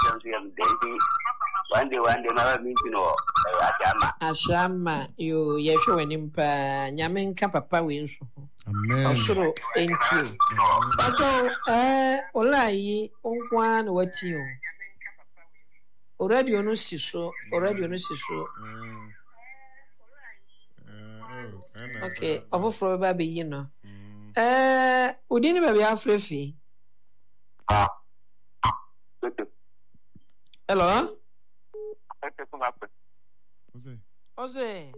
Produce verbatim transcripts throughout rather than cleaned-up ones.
One day, one day, never mean to know. Ashama, you yesho nimpa nyamenka papa winsu. Amen. Osuro enti. Pato eh olai onkwan wati o. Already onu siso, already onu siso. Okay, ofofro ba be yi no. Eh, udini ba be afrefi. Ah. Hello? Ose. Ose.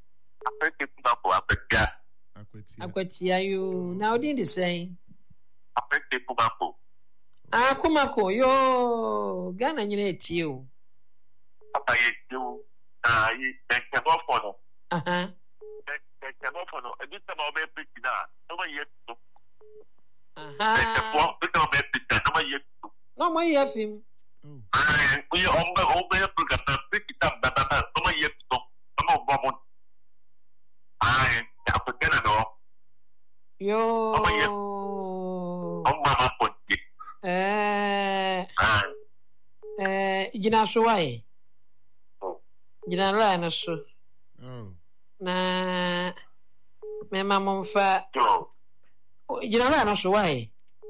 Akweti Akweti ayu. Na udini di say. Akweti kumako. Ah, kumako yo Ghana nyine eti o. Papa yetu na yi ekebo no. Aha. Ekebo no. Ebi se ma obe piti na. No ma yetu. Aha. Ekebo bi no be piti no ma yetu. No mo yefim. Ah, we ombe ombe programa piti ta baba no ma yetu. No mo bomo. Ah, apetena no. Yo. No ma yetu. Omba ma poti. Eh. Ah. Eh, jina so wae. Jina la na so. Oh. Na me mama mfa. Yo. Jina la na so wae.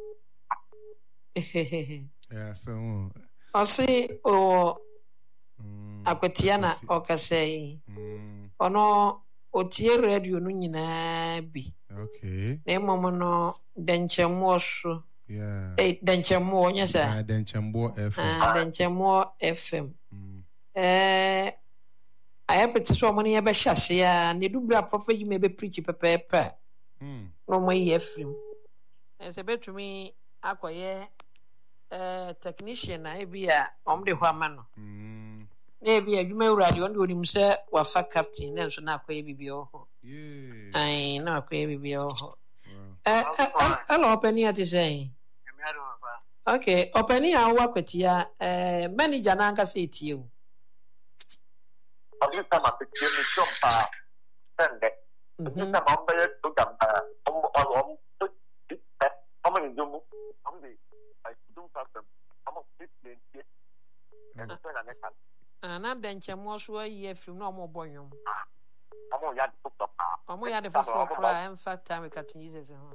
Yeah, so. Osi o akwetia na okasai. Ono otie radio no nyina bi. Okay. Na momo no denchemo so. Yeah. Eh denchemo nya sa. Ah, denchemo F M. Ah, denchemo F M. Eh ayapete so mo ne be hyase ya ne dubra prophet you me be preach pepepe. Mm. No mo ye film. E se betumi akoye eh technician na e bia omde ho ama no. Mm. Na e bia adwuma urade onde onim se wafa captain na so na akoye bibia ho. Yeah. Ai na akoye bibia ho. Eh hello openi ati say. Okay, openi a wa kwatia eh manager na nka say tie o. Abi sama piti mi chompa. Sende. Ini sama ombe yetu gamba. Om om om. Om ni jumu. Om di. Ai dum pasem. Om piti ni. Eno pena neka. Ah na denchemo so ayi film na omo bonyom. Omo ya di pop. Omo ya de fofo kra em fact time ka tin Jesus ho.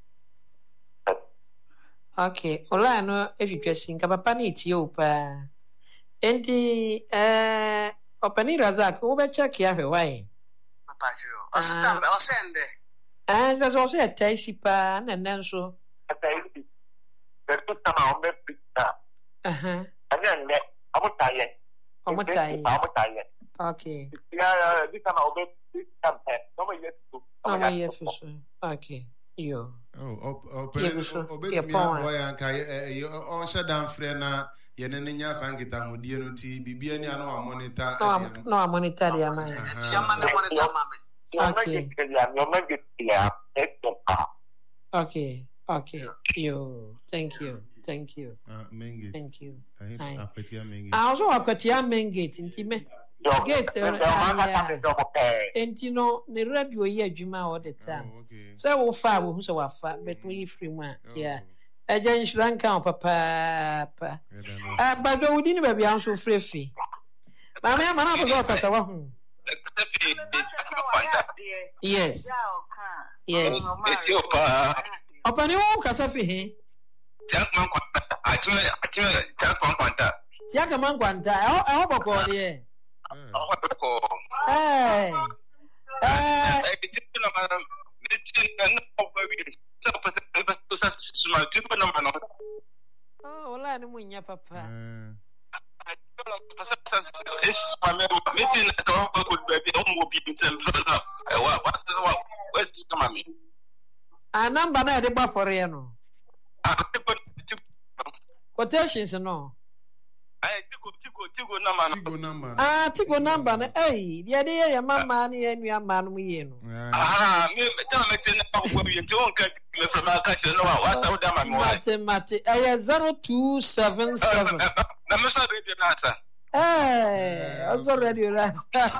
Okay, ola no efitwasi nka papa na etie o pa. Endi eh opani Razak wo be check ya hwe why? Papa jo. Osita o sende. Ah, that's also a taxi pa na nanso. Ata isi. Betu sama ombe pita. Aha. Anya ne. Omo taye. Omo taye. Omo taye. Okay. Ya di sama ombe pita. Omo yetu. Omo yefu. Okay. Yo. Oh, op op obetimi boy anka on shut down free na ye ne nya sankita hodie no ti bibia ni ana wa monitor no no wa monitor ya man ya man monitor mama okay okay okay yo thank you thank you uh mengate thank you I apetia mengate ah so apetia mengate ntime gate enti no ne radio ye adwuma all the time so wo fa wo so wa fa but we free man yeah ajan shran kan papa pa ah ba do udi ni ba bia so frefi ma me ma na bo ka sa wa hu yes yes opa ni wo ka sa fi he Jackman kwanta atime atime Jackman kwanta Jackman kwanta e ho boko de eh eh eh oh wala ni munya papa a number na de ba for ye no quotations no eh tigo tigo tigo number tigo number ah tigo number na eh dia de ye mama ni enu ama no ye no ah me tell me tell na ko bi nti won ka me from aka che no wa ta da ma mo mate mate eh zero two seven seven na me so radio na ta eh also radio na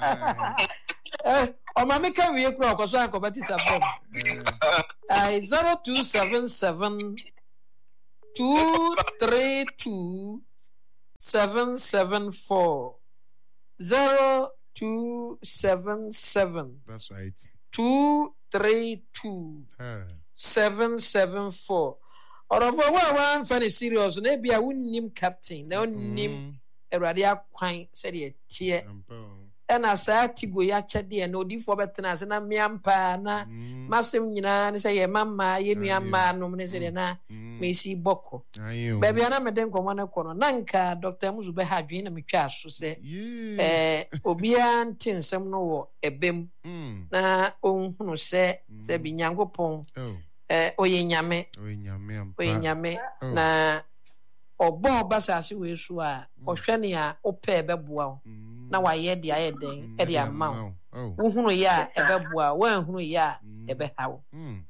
eh o ma me ka wie kro ko so an ko batisa bom eh zero two seven seven two three two seven seven four zero two seven seven. That's right. Two three two Uh. seven seven four. Or of one funny serious, maybe I wouldn't name captain. No name a radia quine said it tear. And as I tigo yachadi and no differ betterness and a miampa na massum yina say a mamma yenu man nominated na may see boko. Baby and I'm a den commander corner nanka Doctor Muzube had dream me chash to say eh obian tin some no a bim na on who say say binyango pong eh oye nyame oye nyame na obo basasi we so a ohwene a ope beboa na waye de aye den e de ama wo hunu ya ebeboa wo hunu ya ebe hawo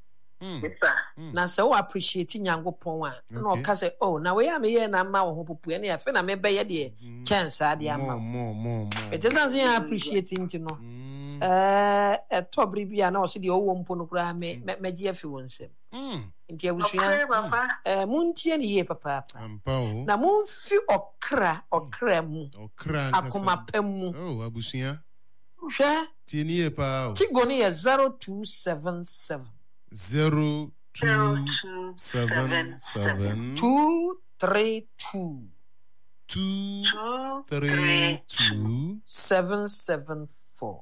na so appreciate Nyankopon a na o ka say oh na we am here na ma wo ho pupu e na ya fe na me be ye de chance ade ama mo mo mo it is something appreciate nti no eh e to bribia na o se de o wo mpo no kura me me gi afi wonsem nti abusua eh muntie ni ye papa papa na munfi okra okra mu okra akoma pemu oh abusua hwe tie ni ye pa tigo ni ye zero two seven seven zero two seven seven two three two two three two seven seven four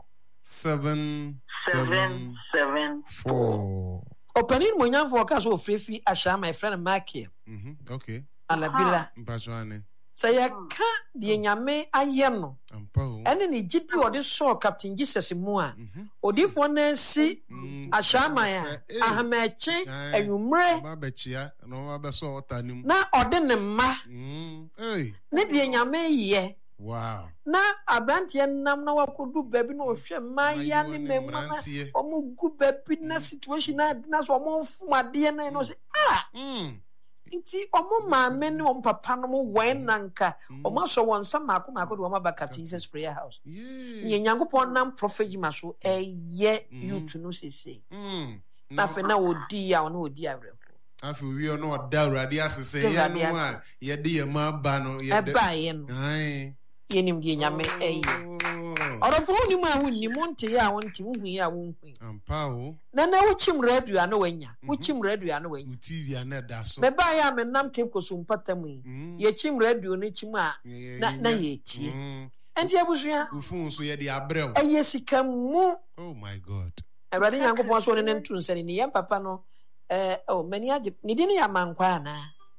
seven seven seven four. Opening Munyan for Caso Frefi Asha, my friend Maki. Mm-hmm. Okay. Alabila. Bajuane. Say, I can't the Yame Ayano. And then he did or this saw Captain Jesus Moa. Or if one see Asha Maya, Ahamache, and you may Babachia, no other sort of now or then ma. Hey, Nidia Yame ye. Wow. Na abranti nam na wakodu baby no hwe maya ne memma omo gu baby na situation na na so omo fumade na no say ah mm nti omo maame ne omo papa no mo wen nanka omo so won sa mako mako do omo baka Jesus prayer house ye Nyankopon nam prophet ma so eye youth no sese mm na fe na odi ya no odi avre afi wi ono da urade asese ye no a ye de ye ma ba no ye de ba ye no ai yenim die nyame eh orofo ni mu awu ni monte ya wonte wuhu ya wonhu ampa o na na wuchim radio ano wanya wuchim radio ano wanya T V ana da so me ba ya me nam ke koso mpatam yi ye chim radio ni chim a na na ye tie enti abusua ufun so ye de abrew eh sika mu oh my god Awurade Nyankopon so ne ntu nsani ni ye papa no eh oh mani age ni di ni ya mankwa na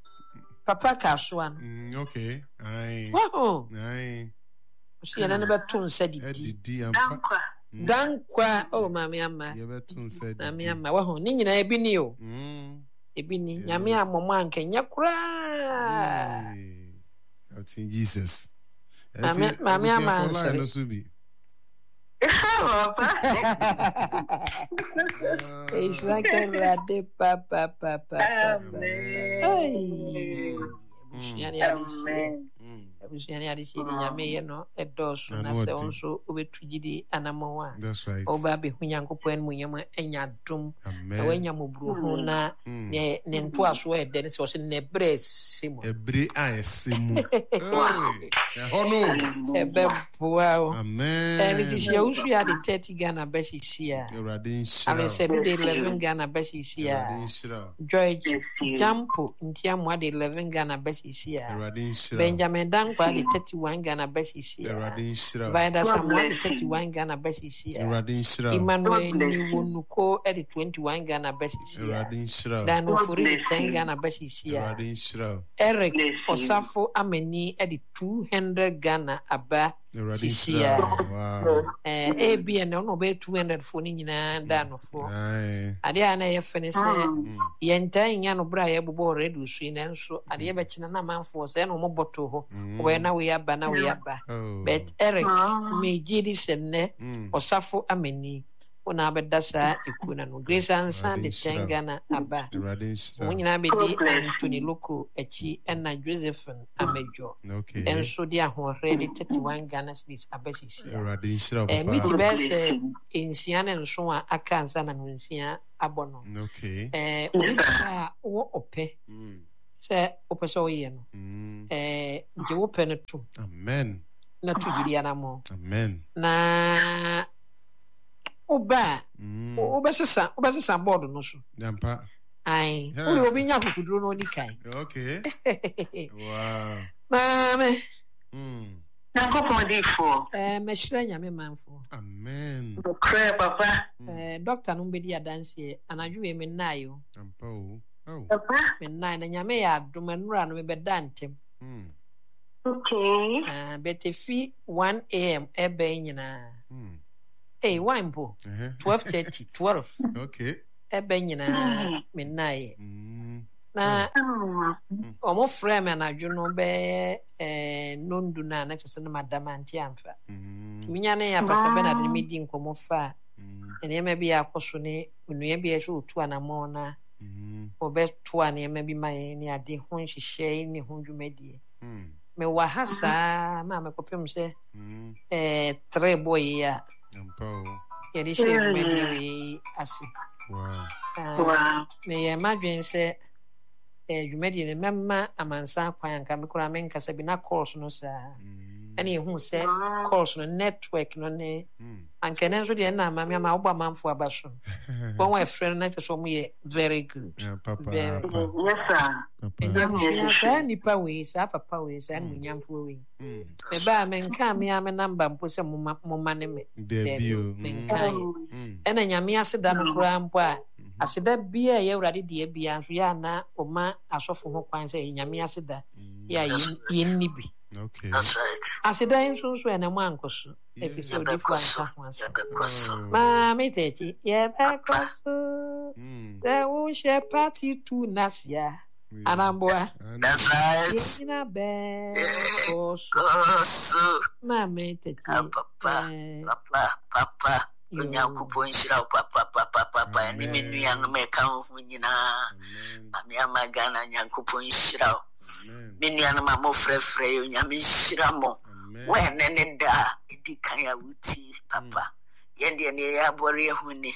Papa Kaswan. Mm, okay. Aye. Wow. Aye. She and never tune said it. Dankwa. Dankwa. Oh, Mammy Amma. You ever tune said Mammy Amma. Wow. Nina Ebinio. Mm. Ebini. Yamia Moman can you cry? Out in Jesus. Mammy Amma. No subi. It's like a rade papa papa. Hey. Amen. Abusiani adisi ni nyame ye no edoso na se onso obetugidi anamowa. That's right. Oba be hunyankopon munyam enya dum. Na wanya mobruhu na ne ne nto aso e de se o se ne bre simu. Ebre a simu. Eh hono. Ebe boa. Amen. And it is you should have the thirty Ghana beshi sia. And I said the eleven Ghana beshi sia. George Jampo ntiamwa the eleven Ghana beshi sia. Benjamin Dan kwa the thirty-one Ghana beshi sia. Vida Samuel the thirty-one Ghana beshi sia. Emmanuel Niwonuko at the twenty-one Ghana beshi sia. Dan Ofuri the ten Ghana beshi sia. Eric Osafo Ameni at the two hundred Ghana aba sisia. Eh A B N no be two hundred for ni nyina dan for. Ade ana ye fene se ye ntan nya no bra ye bobo redu su na nso ade ye be kina na manfo se no mo boto ho we na we aba na we aba. But Eric me gidi senne Osafo Ameni ona abedasa ekuna no Grace Ansa de Tengana aba munyina be di Anthony Loko echi na Josephine Amejo enso di ahore de thirty-one Ghana cedis abasisi eh mi ti be se insiane nso a akansa na nsia abono eh obi sa wo ope sɛ wopɛ sɛ woyɛ no gye wo pɛ no to amen na to gyidi anamo amen na woba a wobɛsesa wobɛsesa board no so dampa ai wode obi nya kokuduro no ɔdi kan okay wow maame mm Nyankopɔn di fo. Eh, mehyira nyame manfo. Amen. Pray, Papa. Eh, doctor no bedi adanse anadwo we me nayo. Ampa o. Oh. Papa. Me nay na nyame ya adom anura no me beda ntem. Mm. Okay. Ah, bete fi one a m ebe nyina. Mm. Eh, one po. Uh-huh. twelve thirty, twelve. Okay. Ebe nyina me nay. Mm. Na omo frɛ me anadwo no be eh nondu na na kyese no madam anti amfa. Mm. Minya ne ya Pastor Bernard ne medi nkomo fa. Mm. Ene ma bi akoso ne onua bi ehwe otu anamo na. Mm. Obeto ane ma bi mai ne ade ho nhyehyɛ ne ho dwumadie. Mm. Me wa hasa ma me kopem sɛ Mm. eh tre boy ya. Ampa o. Yɛde hyɛ dwumadie we ase. Wow. Wow. Me ye madwen sɛ eh dwumadie ne memma amansa kwan anka me kora me nkasa bi na course no sa. Ani ehu sɛ course no network no ne anka ne nso de na ma me ama oba manfo abaso. Bon wa friend na kyerɛ mo ye very good. Yeah, papa. Yes, sir. Papa. Sa nipa we sa papa we sa no nyamfo we. Mm. Me ba me nka me ame number mpo sɛ mo mo ma ne me. Debut. Mm. Ena nyame aseda no kora mpo a aseda bia ye wurade de bia so ya na o ma asofo ho kwan sɛ nyame aseda ya yin ni bi. Okay. That's right. Aseda nso so ena mo ankoso episode fu anka ho aso. Ma me tete ye ba koso. There wo she party to nasia. Anamboa. That's right. Ina be Koso. Ma me tete. Papa. Papa. Papa. Nyankopɔn nhyira wo papa papa papa ne me nua no me ka ho nyinaa ame amagana nyankopɔn nhyira wo me nua no ma mo frɛfrɛ yo nyame nhyira mo when ne da edi kan ya wuti papa yɛde ne ya bɔre ho ni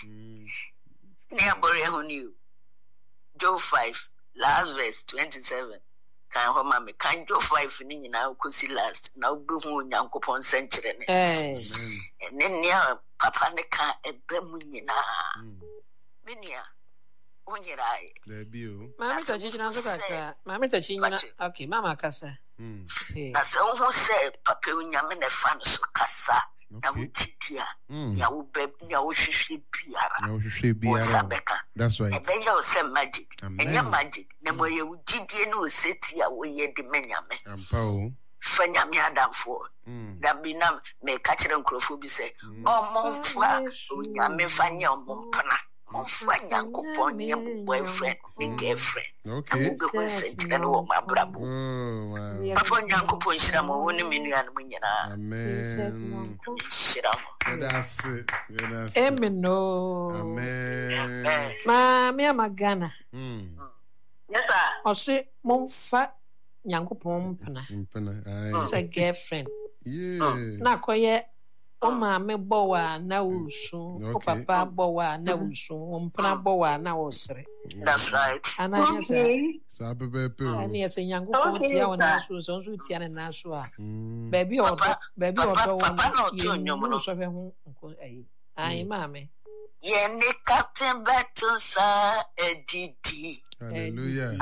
ne ya bɔre ho ni Job five last verse twenty-seven kan ho ma me kan Job five ni nyinaa kosi last na obehu nyankopɔn sɛnkyerɛ ne eh ne ne papa ne ka ebe mu nyinaa menia onyirai Debut. Mama ta chichina so kaka. Mama ta chinyina. Okay, mama kasa. Mm. Na se wo se papa unyame ne fa no so kasa. Na wutidia. Ya wo be ya wo hwehwe biara. Ya wo hwehwe biara. That's right. Ebe ya o se magic. Enya magic. Na mo ye wudidie no seti a wo ye de menyame. Ampa o. Fa nyame adamfo. Da bi na me ka kire nkrofo bi se omonfa unyame fa nya omonpana. Monfa nyankopɔn nye boyfriend ne girlfriend. Okay. Amu be sentire no ma brabo. Oh, Papa nyankopɔn hyira mo woni me nua no nyina. Amen. Hyira mo. That's it. That's it. Amen. No. Amen. Ma me amagana. Mm. Yes sir. Ose monfa nyankopɔn mpana. Mpana. It's a girlfriend. Yeah. Na koye o ma me bowa na wusu, o papa bowa na wusu, o mpana bowa na wosre. That's right. Ana yesa. Sabe bebe. Ani yesa nyankopɔn tia wona so so so tia na so a. Baby odo, baby odo won. You so be hu nko ayi. Ai mame. Ye ne captain betunsa edidi. Hallelujah.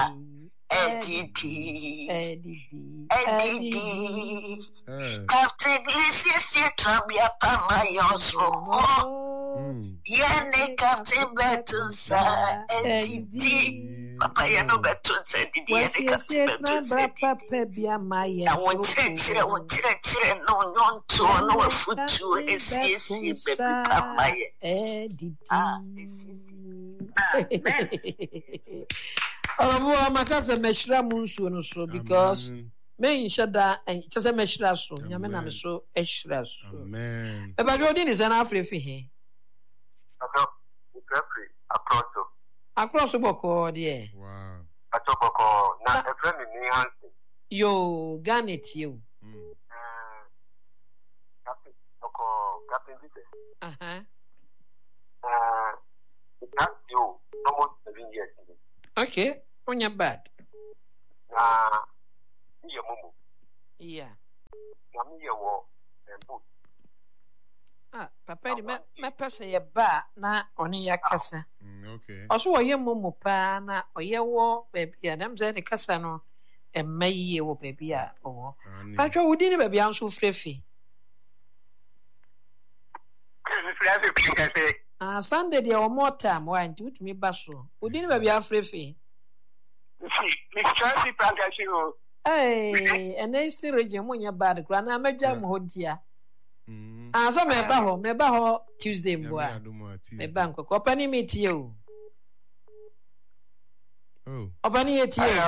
Edidi. Edidi. Edidi. Captain Isis Trabia Pama Yosro. Yene Captain Betunsa Edidi. Papa Yano Betunsa Edidi. Yene Captain Betunsa Edidi. I want to I want to no non to no futu esisi baby Pama Edidi. Ah, esisi. Ọlọ́wọ́ makasa mẹ́ṣirà mu nsuo no so because mẹ́yìn nhyɛ da kyesɛ mẹ́ṣirà so nyame na me so ɛhyirà so. Bɛbɛ bi odi ni sɛ n'afre fi he. Ato ukrefi akroso. Akroso bɔkɔɔ deɛ. Wow. Ato bɔkɔɔ na efre mi ni hansi. Yo Ghana tie o. Captain bɔkɔɔ Captain Vite. Aha. Eh, that's you almost seven years. Okay, on your bad. Ah, you mumu. Yeah. Yami ye wo embu. Ah, papa di me me pese ye ba na oni ya kasa. Okay. Oso wo ye mumu pa na oye wo baby adam ze ne kasa no emayi wo baby a owo. Patro wudi ni baby anso frefi. Frefi kase. Ah, Sunday dia o more time why nti me ba so. Wudi ni baby afrefi. Mi chance prangasi o. Eh, and they still region when you're bad. Grana, maybe I'm hodia. Ah, so me ba ho, me ba ho Tuesday mboa. Me bank ko opani meet you. Oh. Opani meet you.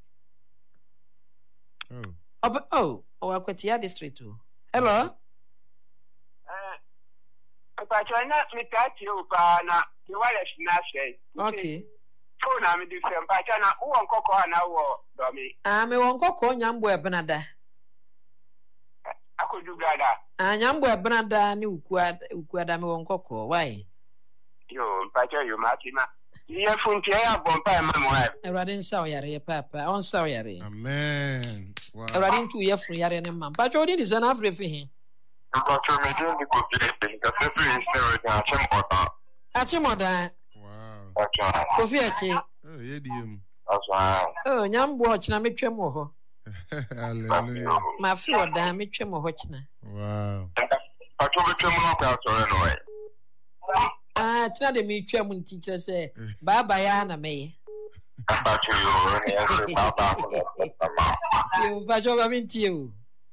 Oh. Op oh, o Akwatia district too. Hello? Eh. Papa China mi tati o pa na the wireless na say. Okay. Phone am di sem pa China wo nkoko na wo do mi. Ah, me won nkoko nyambo e benada. Akoju gada. Ah, nyambo e benada ni ukua ukuada me won nkoko. Why? Yo, pa China yo matima. Ye funti ya bompa e mamu ha. Erade nsa o yare papa. On sa o yare. Amen. Wow. Erade ntu ye fun yare ne mam. Pa China di zona afrefi hin. But you may do the good thing. The people is there na chimoda. Achimoda. Wow. Okay. Kofi achi. Oh, ye diem. That's why. Oh, nyambo ochina metwem ho. Hallelujah. Ma fi oda metwem ho china. Wow. I told you to move out anyway. Ah, china de metwem nti kire se baba ya na me. About you, and Baba. You va jo ba minti o.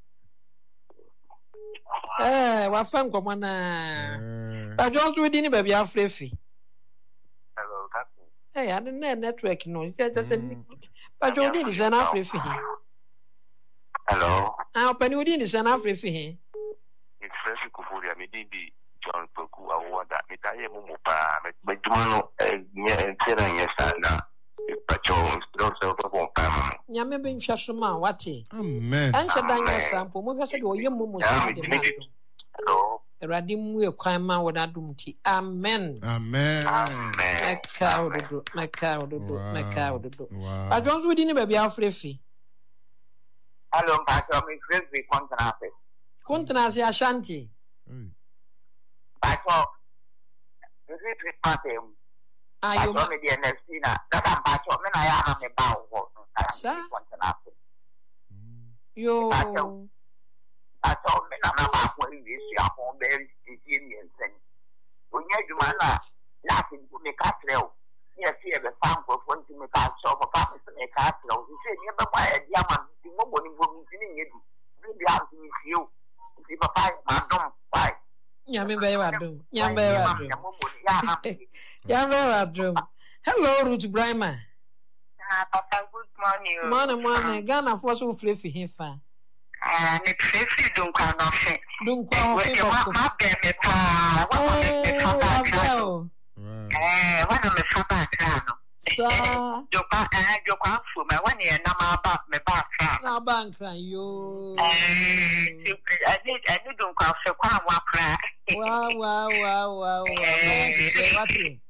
Eh, wa fa nkomo na. Ba jo nso di ni ba bia frefi. Hello, Captain. Eh, and the network no. Just say ba jo di ni se na frefi. Hello. Ah, open udi ni se na frefi. It's fresh kufuria me di John Poku award that me taye mumu pa me jumano eh nye tsera nye sana. Pacho don't say ko pa. Nyame be nhwa so ma wate. Amen. Anche dan yo sample mo hwe se de oye mumu so de ma. Hello. Erade mu e kwan ma wo dadum ti. Amen. Amen. Meka ododo, meka ododo, meka ododo. Wow. Ba Jones wudi ni ba bia frefi. Hello, Pacho me fresh be contract. Contrase Ashanti. Pacho. This is party. Ah, you ma me di N F C na. That am Pacho me na ya na me ba wo. Sa? Contract. Yo. Pacho me na na ba ko ni si afon be ti ni ensen. Onya djuma na lati ku me ka treo. Ni e fi e be fa nko fo nti me ka so papa me ka treo. Si se ni be ba e dia ma ti mo boni bo mi ti ni nyedu. Bi am ti fi o. Ti papa ma dom pai. Nyame be wa dum. Nyame be wa dum. Nyame be wa dum. Hello Ruth Brahma. Ah, Papa, good morning. Morning, morning. Ghana for so frefi hifa. Ah, me frefi dun kwa no fe. Dun kwa ho fe ko. Ma be me pa. Wa me fa ba ka. Eh, wa me fa ba ka no. Sa. Jokwa eh jokwa fu me wa ne na ma ba me ba ka. Na ba nkran yo. Eh, ani ani dun kwa fe kwa wa kra. Wa wa wa wa wa. Wati.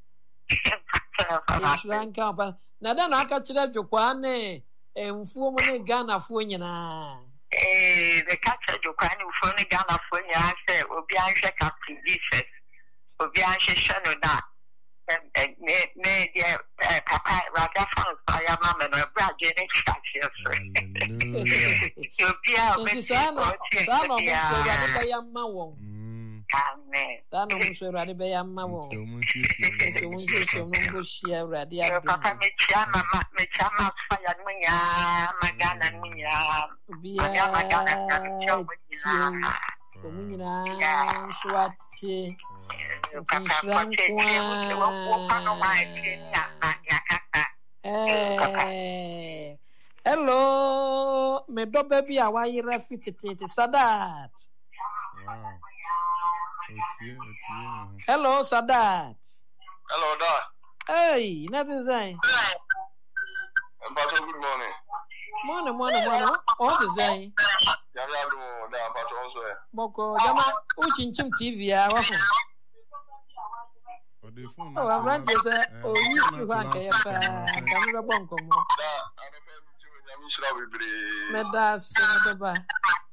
Franka pa. Na da na aka kire jokwa ne emfuo mo ne Ghana fuo nyina. Eh, the catcher jokwa ne mfuo ne Ghana fuo nyina se obi anhwe Captain Jesus. Obi anhwe shano na. Ne ne dia papa rather fans by a mama no bra gene church. Obi a obi sana sana mo so ra de ya ma won. Amen. Sana mo so ra de be ya ma won. Mo sisi. Mo sisi mo go share ra de ya. Papa me chama me chama fire munya magana munya. Obi a magana munya. Omunyina swati. Eh, hello, me do baby a wa yira fitete Sadat. Wow. Otie, otie. Hello Sadat. Hello, da. Hey, nothing say. Pacho, good morning. Morning, morning, morning. All the say. Yaya do da Pacho also. Boko, jama uchinchim T V a wa. Oh, I'm running to say, oh, you to rank a can you bonko mo? Medas, Medaba.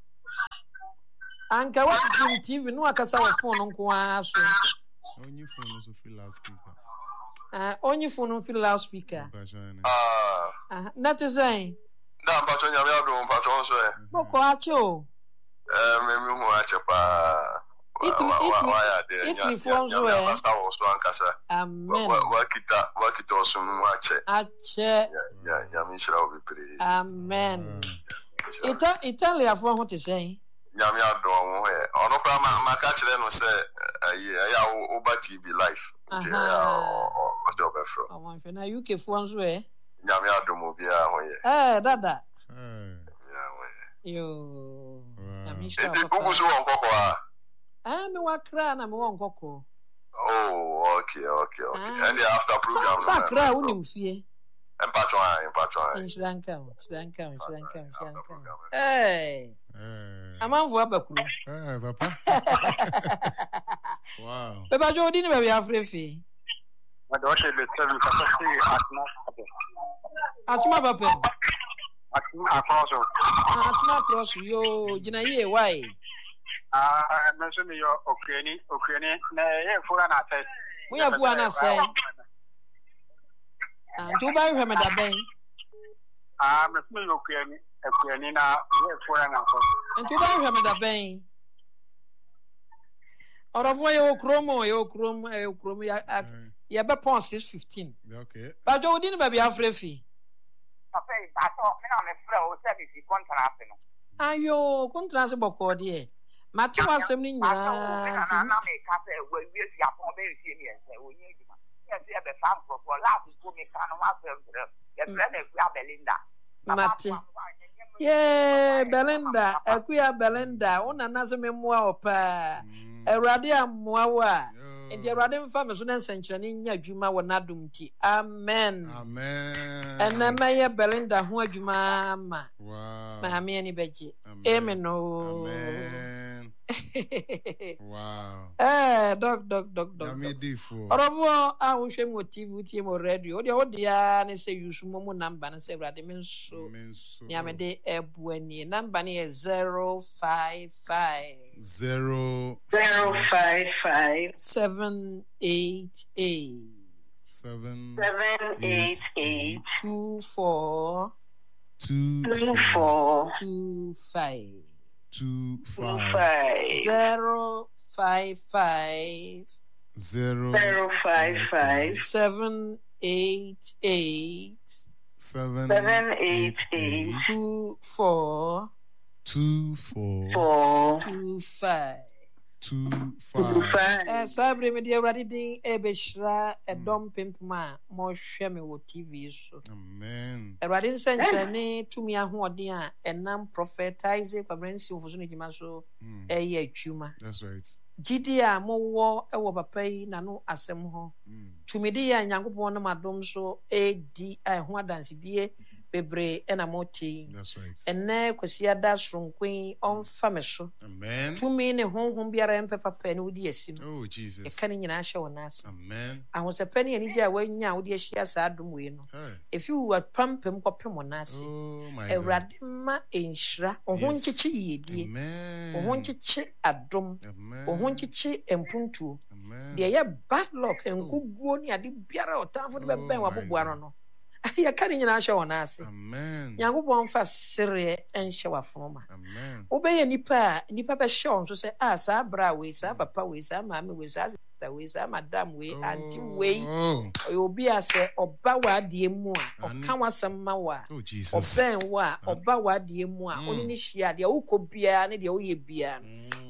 Anka what T V no akasa wa phone nko aso. Only phone so free loudspeaker. Ah, only phone no free loudspeaker. Ah. Ah, that is saying. Na ba cho nyame adom pa cho so e. Boko ache o. Eh, me me mo ache pa. Italy, Italy, Italy phones were. Amen. Wakita, wakita also ache. Ache. Yeah, nyame shira obi pre. Amen. Ita Italy afọ ho te say. Nyame adom ho e. Ono pra ma ma ka kire no say ayi ya Oba T V live. Aha. O do be fro. O wan fe na U K phones were. Nyame adom obi a ho ye. Eh, dada. Eh. Yeah, we. Yo. Nyame shira. E bugu so won kokko a. Ah, me wa kra na me won kokko. Oh, okay, okay, okay. Ah. And the after program. Sa kra unim fie. Empatron, empatron. Insuranka, insuranka, insuranka, insuranka. Hey. Eh. Amanfo abakuru. Eh, papa. Wow. Baba Jodi ni baby afrefi. Ma do she le seven capacity atma. Atma papa. Atma across. Atma cross yo, gina ye why? Ah, mention me your Ukraine, Ukraine, na ye fura na say. We have fura na say. Ah, do buy him da ben. Ah, mention me Ukraine, Ukraine na ye fura na so. And do buy him da ben. Ora fo ye okromo, ye okromo, ye okromo ya ya be pon six fifteen. Okay. Ba do di ni ba bia frefi. Papa, ba to me na me frɛ o service contract no. Ayo, contract boko de. Mati wasem ni nyina. Na na me ka se we we si apon be si ni ense onye eduma. Yes e be fan for for last go me ka no wa se mtre. Ye friend e ku Belinda. Mati. Ye Belinda, akuya Belinda, ona na so me moa opa. Ewrade amoa wa. Enti Ewrade mfa me so na nsankyerane nya adwuma wo nadom ti. Amen. Amen. Ena meye Belinda ho adwuma ma. Wow. Ma me ani beje. Amen. Amen. Wow. Eh, dog, dog, dog, dog. Yami difo. Orobo a wo hwe mo T V ti mo radio. O de o dia ne se yusu mo mo number na se Ewrade menso. Menso. Ya me de ebu ani. Number ni is zero five five. Zero. Zero five five. Seven eight eight. Seven. Seven eight eight. Two four. Two. Two four. Two five. Two Two five. five. Zero five five. Zero. Zero five five. Seven eight eight. Seven. Seven eight eight. Two four. Two four. Four. Two five. Two Two five. five. Eh, sabre me dia Ewrade din e be hira e dom pimpma mo hwe me wo T V so. Amen. Ewrade nsankyerane tumi ahoɔden a enam prophetize kwabransi ofuso ne dwuma so e ye atwuma. That's right. Gidi a mo wo e wo papa yi na no asɛm ho. Tumi di ya Nyankopɔn no madom so e di a ho adansedie bebre ena moti. That's right. Enne kwasi ada soronkwin onfa me so. Amen. Tumi ne honhom biara empe papa ne wodi asi no. Oh Jesus. E kan nyina ahye wona ase. Amen. Ahosepa ne ani gya wanya wodi ahia sa adom we no. If you were pampem kopem wona ase. Oh my God. Ewrade ma enhira ohon kyeche yedie. Amen. Ohon kyeche adom. Amen. Ohon kyeche empuntuo. Amen. De ye bad luck enkuguo ne ade biara otamfo de beben waboboa no no. Ya kan nyina ahye wona ase. Amen. Nyankopɔn fa sere enhye wafoma. Amen. Obeye nipa nipa be hye on so say ah sa bra we sa papa we sa maame we sa sister we sa madam we auntie we obi ase oba wa de mu a oka wasam ma wa oben wa oba wa de mu a oni ni hia de ukobia ne de oye bia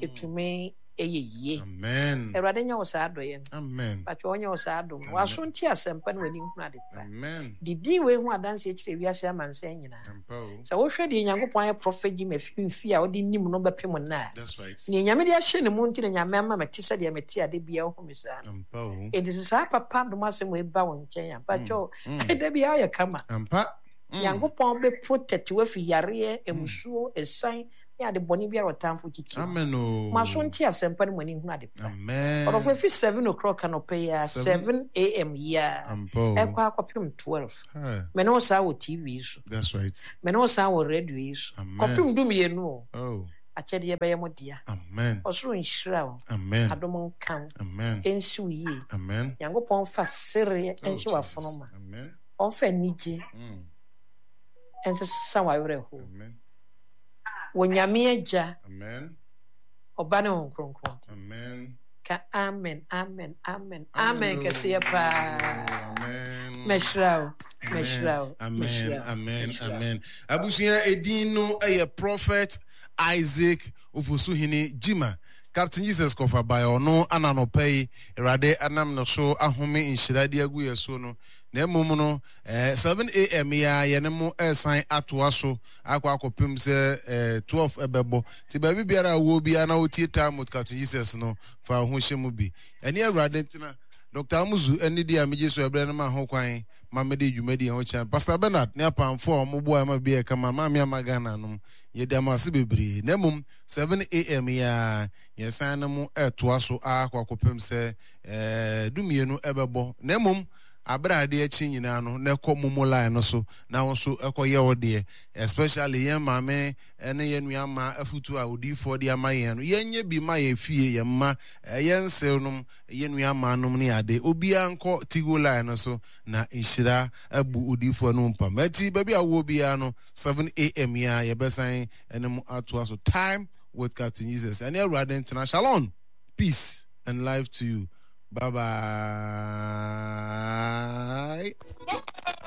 etumi eyeye. Amen. Ewrade nya wo sa adoye. Amen. But wonya wo sa adom. Wa so nti asempa ne wani hu ade pa. Amen. Didi we hu adanse ekire wiase amanse nyina. Ampo. So wo hwe de Nyankopɔn ya prophet gi mafimfi a odi nim no bepem na. That's right. Ni nyame de ahye ne mu nti ne nyame ama meti sɛ de meti ade bia wo hu sa. Ampo. It is sa papa do masem we ba wo nkyɛn ya. But yo de bia ya kama. Ampa. Nyankopɔn be protect we fi yare emusuo esan ya de boni bia rotamfo kiki amen o ma so nti asempa ne mani hu ade pa amen or of seven o'clock anope ya seven a.m. ya e kwa akopim twelve me no sa wo T V so that's right me no sa wo radio so kopim dum ye no oh achede ye be modia amen osoro nhira wo amen adom kan amen ensi uye amen Nyankopon fa sere enhwe wafono ma amen on fa nige mm ense sawa yore ho amen wonyame agya amen oba ne honkronkron amen ka amen amen amen amen kese pa amen meshrao meshrao amen amen amen abusia edin no eye prophet Isaac Ofosuhini Jima Captain Jesus kofa by ono ananopei erade anam no so ahome inhirade agu yeso no na emum no eh seven a.m. ya yenemo esan atoa so akwa akopem se eh twelve ebebo ti ba bibiara wo bia na otie time with Captain Jesus no fa ho hyemu bi ene erade ntina Doctor Amuzu eni dia meje so ebre na ma ho kwan ma mede dwumadi ho chan Pastor Bernard ne apamfo mo boa ma bia kama ma me amagana no ye dia ma se bebre na mum seven a.m. ya yesan no etoa so akwa akopem se eh dumienu ebebo na mum abrade achi nyina no na ekomumu line no so na wo so ekoye wode especially yen mame ene yen nuama afutu a odi for de ama yen no yenye bi ma ye fie ye ma yen selnum yen nuama num ne ade obi anko tigo line no so na inhira abu odi for no mpa mati baby awo bia no seven a.m. ya ye besan enem ato so time with Captain Jesus and Erade International. Peace and life to you. Bye bye.